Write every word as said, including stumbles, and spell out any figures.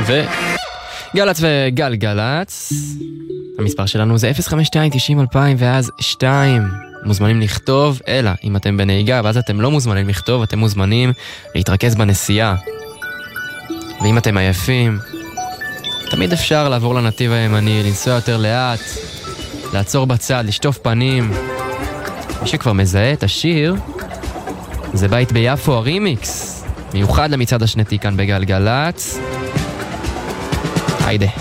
ו... גלץ וגלגלץ. המספר שלנו זה אפס חמש שתיים תשעים אלפיים ואז שתיים. מוזמנים לכתוב, אלא אם אתם בנהיגה, ואז אתם לא מוזמנים לכתוב, אתם מוזמנים להתרכז בנסיעה. ואם אתם עייפים, תמיד אפשר לעבור לנתיב הימני, לנסוע יותר לאט, לעצור בצד, לשטוף פנים. מי שכבר מזהה את השיר, זה בית ביפו הרימיקס, מיוחד למצעד השנתי כאן בגלגלץ. היידה.